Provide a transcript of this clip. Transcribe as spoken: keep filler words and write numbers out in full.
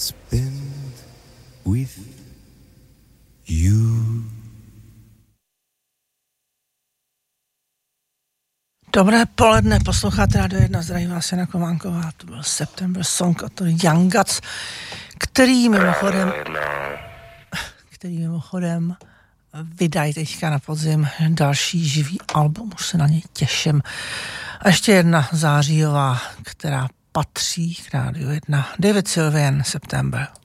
spend with you. Dobré poledne, posloucháte Rádio jedna, zdraví vás Jana Kománková, to byl September Song od Young Guts, který mimochodem, který mimochodem vydají teďka na podzim další živý album, už se na něj těším. A ještě jedna zářijová, která patří k Rádiu jedna, David Sylvian, September.